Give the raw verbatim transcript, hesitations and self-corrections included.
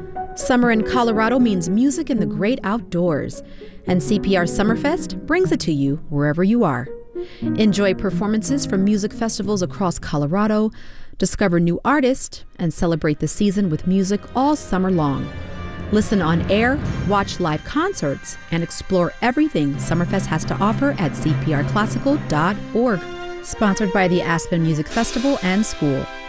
Summer in Colorado means music in the great outdoors, and C P R Summerfest brings it to you wherever you are. Enjoy performances from music festivals across Colorado, discover new artists, and celebrate the season with music all summer long. Listen on air, watch live concerts, and explore everything Summerfest has to offer at c p r classical dot org. Sponsored by the Aspen Music Festival and School.